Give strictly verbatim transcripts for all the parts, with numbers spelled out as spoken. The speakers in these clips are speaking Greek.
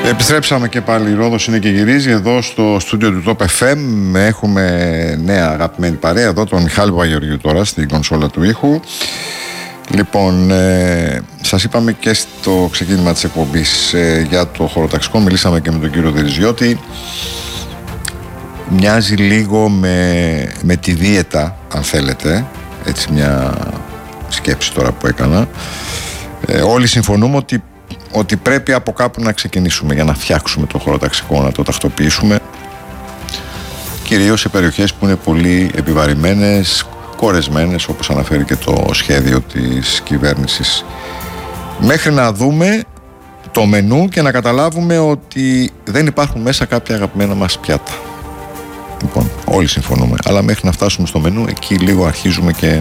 Επιστρέψαμε και πάλι, η Ρόδος είναι και γυρίζει εδώ στο στούντιο του Top εφ εμ. Έχουμε νέα αγαπημένη παρέα εδώ, τον Μιχάλη Παπαγεωργίου τώρα στην κονσόλα του ήχου. Λοιπόν, ε, σας είπαμε και στο ξεκίνημα της εκπομπής ε, για το χωροταξικό, μιλήσαμε και με τον κύριο Δερυζιώτη. Μοιάζει λίγο με, με τη δίαιτα, αν θέλετε, έτσι μια σκέψη τώρα που έκανα. Ε, όλοι συμφωνούμε ότι ότι πρέπει από κάπου να ξεκινήσουμε για να φτιάξουμε το χωροταξικό, να το τακτοποιήσουμε, κυρίως σε περιοχές που είναι πολύ επιβαρημένες, κορεσμένες, όπως αναφέρει και το σχέδιο της κυβέρνησης, μέχρι να δούμε το μενού και να καταλάβουμε ότι δεν υπάρχουν μέσα κάποια αγαπημένα μας πιάτα. Λοιπόν, όλοι συμφωνούμε, αλλά μέχρι να φτάσουμε στο μενού, εκεί λίγο αρχίζουμε και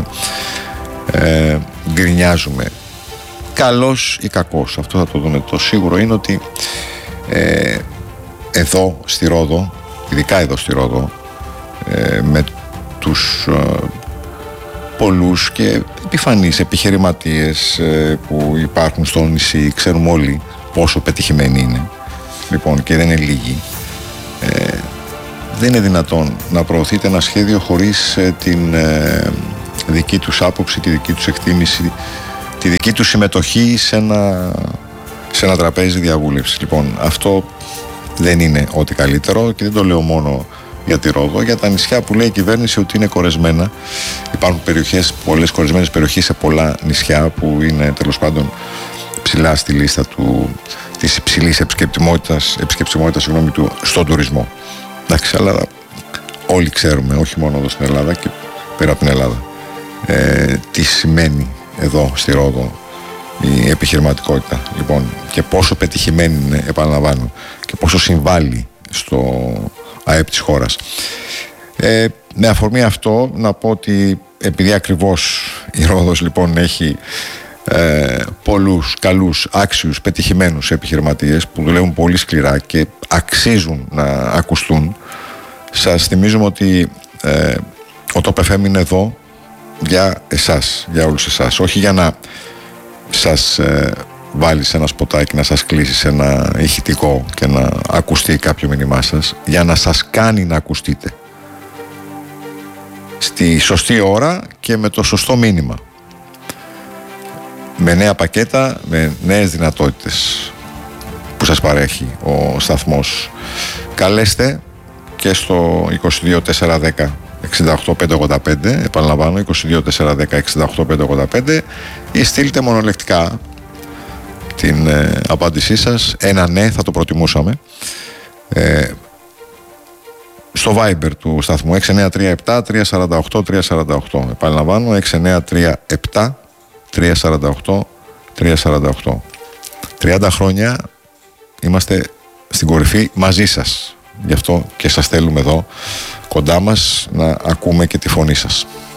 ε, γκρινιάζουμε. Καλός ή κακός, αυτό θα το δούμε. Το σίγουρο είναι ότι ε, εδώ στη Ρόδο, ειδικά εδώ στη Ρόδο, ε, με τους ε, πολλούς και επιφανείς επιχειρηματίες ε, που υπάρχουν στο νησί, ξέρουμε όλοι πόσο πετυχημένοι είναι, λοιπόν, και δεν είναι λίγοι. ε, δεν είναι δυνατόν να προωθείτε ένα σχέδιο χωρίς ε, την ε, δική τους άποψη, τη δική τους εκτίμηση, τη δική του συμμετοχή σε ένα, σε ένα τραπέζι διαβούλευση. Λοιπόν, αυτό δεν είναι ό,τι καλύτερο και δεν το λέω μόνο για τη Ρόδο, για τα νησιά που λέει η κυβέρνηση ότι είναι κορεσμένα. Υπάρχουν περιοχές, πολλές κορεσμένες περιοχές σε πολλά νησιά που είναι τέλος πάντων ψηλά στη λίστα του, της υψηλής επισκεπτιμότητας, επισκεπτιμότητας συγγνώμη, του στον τουρισμό. Εντάξει, αλλά όλοι ξέρουμε, όχι μόνο εδώ στην Ελλάδα και πέρα από την Ελλάδα, ε, τι σημαίνει εδώ στη Ρόδο η επιχειρηματικότητα, λοιπόν, και πόσο πετυχημένη είναι, επαναλαμβάνω, και πόσο συμβάλλει στο ΑΕΠ της χώρας. Ε, με αφορμή αυτό να πω ότι επειδή ακριβώς η Ρόδος λοιπόν έχει ε, πολλούς καλούς, άξιους, πετυχημένους επιχειρηματίες που δουλεύουν πολύ σκληρά και αξίζουν να ακουστούν, σας θυμίζουμε ότι ε, ο Top εφ εμ είναι εδώ για εσάς, για όλους εσάς, όχι για να σας ε, βάλει σε ένα σποτάκι, να σας κλείσει σε ένα ηχητικό και να ακουστεί κάποιο μήνυμά σας, για να σας κάνει να ακουστείτε στη σωστή ώρα και με το σωστό μήνυμα, με νέα πακέτα, με νέες δυνατότητες που σας παρέχει ο σταθμός. Καλέστε και στο είκοσι δύο τετρακόσια δέκα εξήντα οκτώ πεντακόσια ογδόντα πέντε, επαναλαμβάνω, είκοσι δύο τετρακόσια δέκα εξήντα οκτώ πεντακόσια ογδόντα πέντε, ή στείλτε μονολεκτικά την ε, απάντησή σας, ένα ναι, θα το προτιμούσαμε, ε, στο Viber του σταθμού έξι εννιά τρία επτά τρία τέσσερα οκτώ τρία τέσσερα οκτώ, επαναλαμβάνω, έξι εννιά τρία επτά τρία τέσσερα οκτώ τρία τέσσερα οκτώ. τριάντα χρόνια είμαστε στην κορυφή μαζί σας, γι' αυτό και σας θέλουμε εδώ κοντά μας να ακούμε και τη φωνή σας.